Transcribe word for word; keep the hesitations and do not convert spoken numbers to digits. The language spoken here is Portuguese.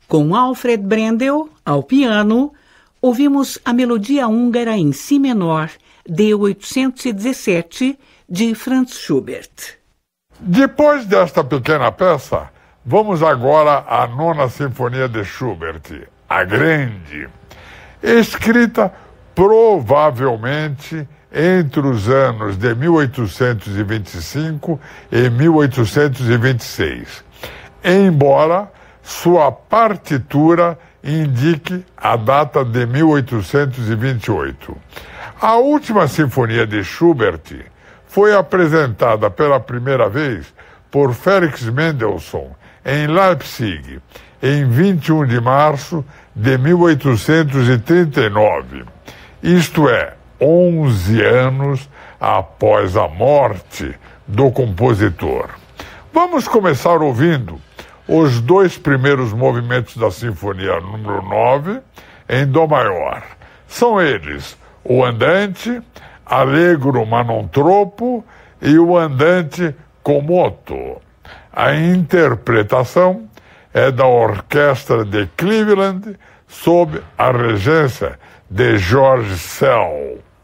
Com Alfred Brendel ao piano, ouvimos a melodia húngara em si menor, D oitocentos e dezessete, de Franz Schubert. Depois desta pequena peça, vamos agora à Nona Sinfonia de Schubert, a Grande, escrita provavelmente entre os anos de mil oitocentos e vinte e cinco e mil oitocentos e vinte e seis, embora sua partitura indique a data de mil oitocentos e vinte e oito. A última sinfonia de Schubert foi apresentada pela primeira vez por Felix Mendelssohn em Leipzig, em vinte e um de março de mil oitocentos e trinta e nove, isto é, onze anos após a morte do compositor. Vamos começar ouvindo os dois primeiros movimentos da Sinfonia número nove, em Dó maior. São eles o Andante, Allegro ma non troppo e o Andante con moto. A interpretação é da Orquestra de Cleveland, sob a regência de George Szell.